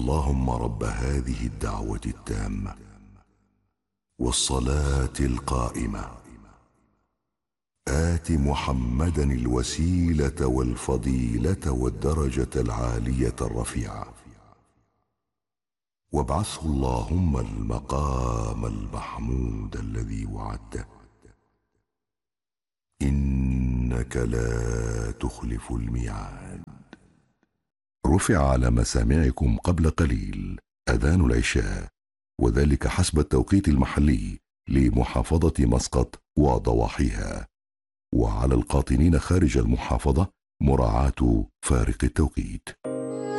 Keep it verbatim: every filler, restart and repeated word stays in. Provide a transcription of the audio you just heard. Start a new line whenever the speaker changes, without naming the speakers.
اللهم رب هذه الدعوة التامة والصلاة القائمة آت محمدا الوسيلة والفضيلة والدرجة العالية الرفيعة وابعثه اللهم المقام المحمود الذي وعدته إنك لا تخلف الميعاد. رفع على مسامعكم قبل قليل أذان العشاء، وذلك حسب التوقيت المحلي لمحافظة مسقط وضواحيها، وعلى القاطنين خارج المحافظة مراعاة فارق التوقيت.